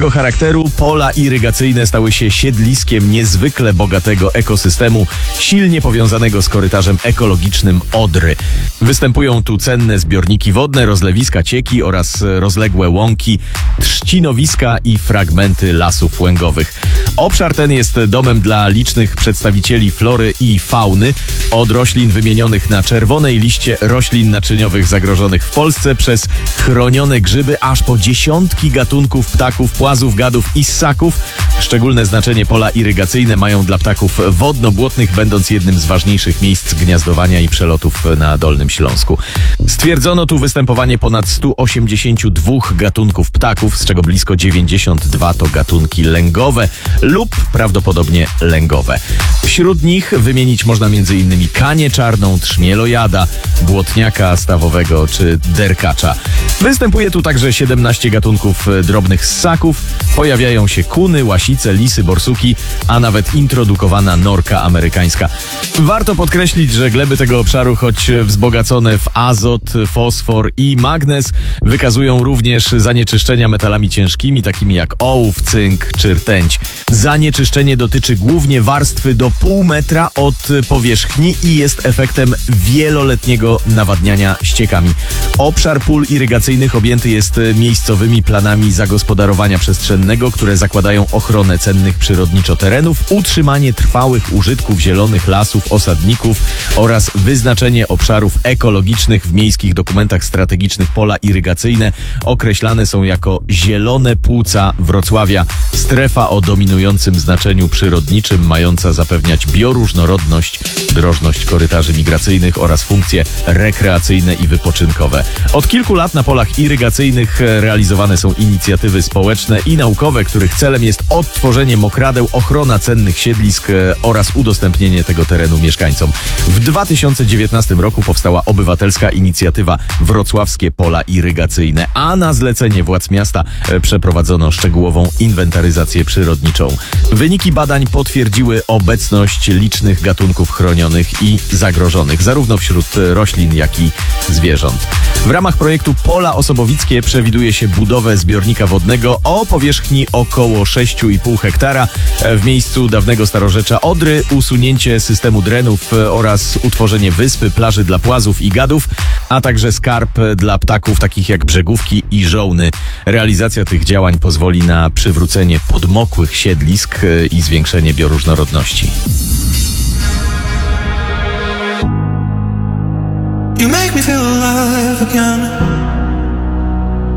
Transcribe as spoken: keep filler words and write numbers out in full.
swego charakteru pola irygacyjne stały się siedliskiem niezwykle bogatego ekosystemu, silnie powiązanego z korytarzem ekologicznym Odry. Występują tu cenne zbiorniki wodne, rozlewiska cieki oraz rozległe łąki, trzcinowiska i fragmenty lasów łęgowych. Obszar ten jest domem dla licznych przedstawicieli flory i fauny, od roślin wymienionych na czerwonej liście roślin naczyniowych zagrożonych w Polsce przez chronione grzyby, aż po dziesiątki gatunków ptaków, płazów, gadów i ssaków. Szczególne znaczenie pola irygacyjne mają dla ptaków wodno-błotnych, będąc jednym z ważniejszych miejsc gniazdowania i przelotów na Dolnym Śląsku. Stwierdzono tu występowanie ponad stu osiemdziesięciu dwóch gatunków ptaków, z czego blisko dziewięćdziesiąt dwa to gatunki lęgowe lub prawdopodobnie lęgowe. Wśród nich wymienić można m.in. kanię czarną, trzmielojada, błotniaka stawowego czy derkacza. Występuje tu także siedemnaście gatunków drobnych ssaków, pojawiają się kuny, łasice, lisy, borsuki, a nawet introdukowana norka amerykańska. Warto podkreślić, że gleby tego obszaru, choć wzbogacone w azot, fosfor i magnez, wykazują również zanieczyszczenia metalami ciężkimi, takimi jak ołów, cynk czy rtęć. Zanieczyszczenie dotyczy głównie warstwy do pół metra od powierzchni i jest efektem wieloletniego nawadniania ściekami. Obszar pól irygacyjnych objęty jest miejscowymi planami zagospodarowania przestrzennego, które zakładają ochronę cennych przyrodniczo terenów, utrzymanie trwałych użytków zielonych lasów, osadników oraz wyznaczenie obszarów ekologicznych. W miejskich dokumentach strategicznych pola irygacyjne określane są jako zielone płuca Wrocławia, strefa o dominującym znaczeniu przyrodniczym, mająca zapewniać bioróżnorodność, drożność korytarzy migracyjnych oraz funkcje rekreacyjne i wypoczynkowe. Od kilku lat na polach irygacyjnych realizowane są inicjatywy społeczne i naukowe, których celem jest odtworzenie mokradeł, ochrona cennych siedlisk oraz udostępnienie tego terenu mieszkańcom. W dwa tysiące dziewiętnastym roku powstała obywatelska inicjatywa Wrocławskie Pola Irygacyjne, a na zlecenie władz miasta przeprowadzono szczegółową inwentaryzację przyrodniczą. Wyniki badań potwierdziły obecność licznych gatunków chronionych i zagrożonych, zarówno wśród roślin, jak i zwierząt. W ramach projektu Pola Osobowickie przewiduje się budowę zbiornika wodnego o powierzchni około sześć i pół hektara w miejscu dawnego starorzecza Odry, usunięcie systemu drenów oraz utworzenie wyspy, plaży dla płazów i gadów, a także skarb dla ptaków takich jak brzegówki i żołny. Realizacja tych działań pozwoli na przywrócenie podmokłych siedlisk i zwiększenie bioróżnorodności. You make me feel alive again.